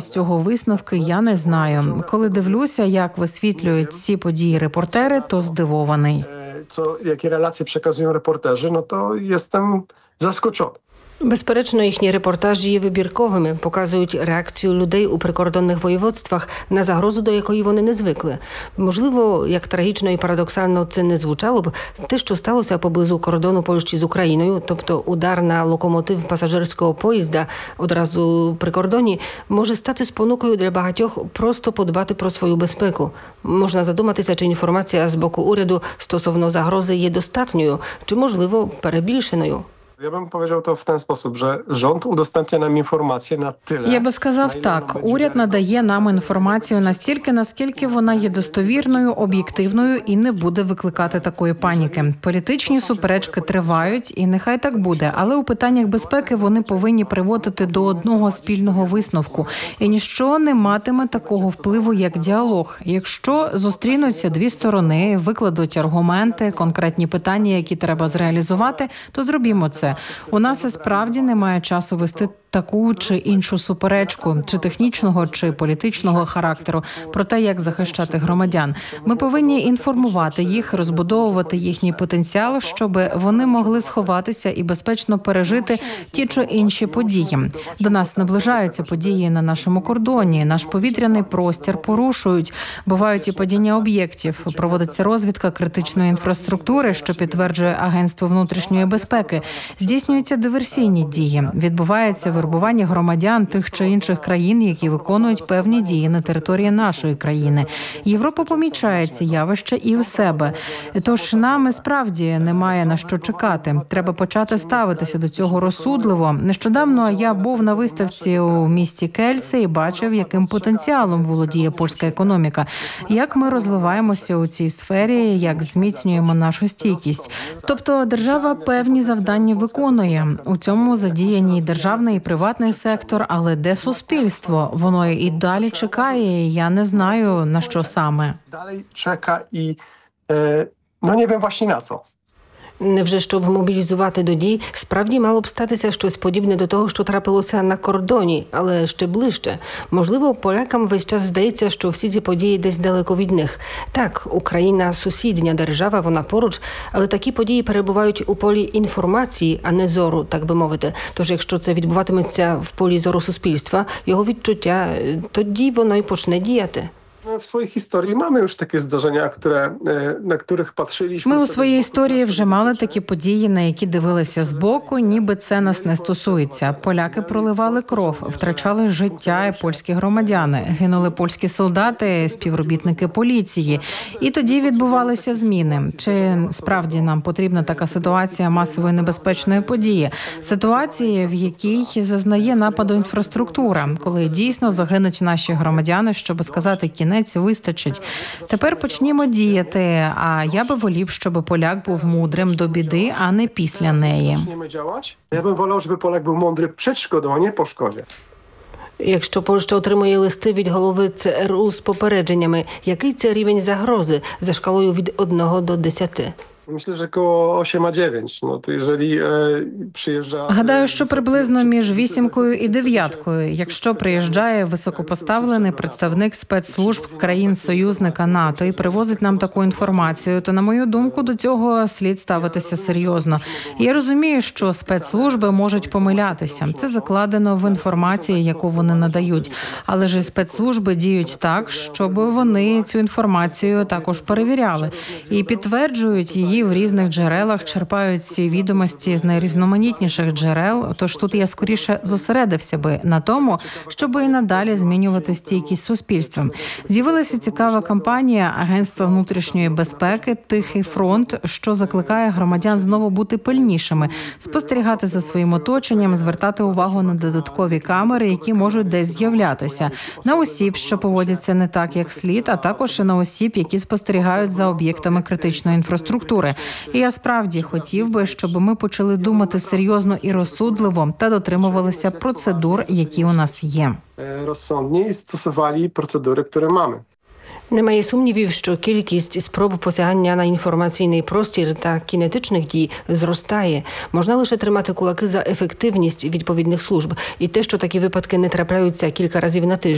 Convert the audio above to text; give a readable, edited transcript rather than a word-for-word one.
з цього висновки, я не знаю. Коли дивлюся, як висвітлюють ці події репортери, то здивований. Jakie relacje przekazują reporterzy, no to jestem zaskoczony. Безперечно, їхні репортажі є вибірковими, показують реакцію людей у прикордонних воєводствах на загрозу, до якої вони не звикли. Можливо, як трагічно і парадоксально це не звучало б, те, що сталося поблизу кордону Польщі з Україною, тобто удар на локомотив пасажирського поїзда одразу при кордоні, може стати спонукою для багатьох просто подбати про свою безпеку. Можна задуматися, чи інформація з боку уряду стосовно загрози є достатньою, чи, можливо, перебільшеною. Ja bym powiedział to w ten sposób, że rząd udostępnia nam informacje na tyle. Я би сказав так, уряд надає нам інформацію настільки, наскільки вона є достовірною, об'єктивною і не буде викликати такої паніки. Політичні суперечки тривають, і нехай так буде, але у питаннях безпеки вони повинні приводити до одного спільного висновку. І ніщо не матиме такого впливу, як діалог. Якщо зустрінуться дві сторони, викладуть аргументи, конкретні питання, які треба зреалізувати, то зробімо це. У нас і справді немає часу вести таку чи іншу суперечку, чи технічного, чи політичного характеру, про те, як захищати громадян. Ми повинні інформувати їх, розбудовувати їхній потенціал, щоб вони могли сховатися і безпечно пережити ті чи інші події. До нас наближаються події на нашому кордоні, наш повітряний простір порушують, бувають і падіння об'єктів, проводиться розвідка критичної інфраструктури, що підтверджує Агентство внутрішньої безпеки, здійснюються диверсійні дії, відбувається вербування громадян тих чи інших країн, які виконують певні дії на території нашої країни. Європа помічає ці явища і у себе. Тож нам і справді немає на що чекати. Треба почати ставитися до цього розсудливо. Нещодавно я був на виставці у місті Кельце і бачив, яким потенціалом володіє польська економіка. Як ми розвиваємося у цій сфері, як зміцнюємо нашу стійкість. Тобто держава певні завдання виконує. У цьому задіяні державний і приватний сектор, але де суспільство? Воно і далі чекає, я не знаю, на що саме. Далі чекає і, не wiem właśnie na co. Невже, щоб мобілізувати до дій, справді мало б статися щось подібне до того, що трапилося на кордоні, але ще ближче? Можливо, полякам весь час здається, що всі ці події десь далеко від них. Так, Україна – сусідня держава, вона поруч, але такі події перебувають у полі інформації, а не зору, так би мовити. Тож, якщо це відбуватиметься в полі зору суспільства, його відчуття, тоді воно й почне діяти. W swojej historii mamy już takie zdarzenia, na których patrzyliśmy. Ми у своїй історії вже мали такі події, на які дивилися збоку, ніби це нас не стосується. Поляки проливали кров, втрачали життя і польські громадяни, гинули польські солдати, співробітники поліції. І тоді відбувалися зміни. Чи справді нам потрібна така ситуація масової небезпечної події? Ситуації, в якій зазнає нападу інфраструктура, коли дійсно загинуть наші громадяни, щоб сказати кінець, вистачить. Тепер почнімо діяти, а я би волів, щоб поляк був мудрим до біди, а не після неї. Я би волів, щоб поляк був мудрий перед шкодою, а не по шкоді. Якщо Польща отримує листи від голови ЦРУ з попередженнями, який це рівень загрози за шкалою від 1 до 10? Myślę, że koło 8 a 9. No to jeżeli przyjeżdża... Гадаю, що приблизно між 8 і 9. Якщо приїжджає високопоставлений представник спецслужб країн-союзника НАТО і привозить нам таку інформацію, то, на мою думку, до цього слід ставитися серйозно. Я розумію, що спецслужби можуть помилятися. Це закладено в інформації, яку вони надають. Але ж і спецслужби діють так, щоб вони цю інформацію також перевіряли і підтверджують її в різних джерелах, черпають ці відомості з найрізноманітніших джерел, тож тут я скоріше зосередився би на тому, щоб і надалі змінювати стійкість суспільства. З'явилася цікава кампанія Агентства внутрішньої безпеки «Тихий фронт», що закликає громадян знову бути пильнішими, спостерігати за своїм оточенням, звертати увагу на додаткові камери, які можуть десь з'являтися, на осіб, що поводяться не так, як слід, а також і на осіб, які спостерігають за об'єктами критичної інфраструктури. І я справді хотів би, щоб ми почали думати серйозно і розсудливо та дотримувалися процедур, які у нас є. Розсудні і стосували процедури, які маємо. Немає сумнівів, що кількість спроб посягання на інформаційний простір та кінетичних дій зростає. Можна лише тримати кулаки за ефективність відповідних служб і те, що такі випадки не трапляються кілька разів на тиждень.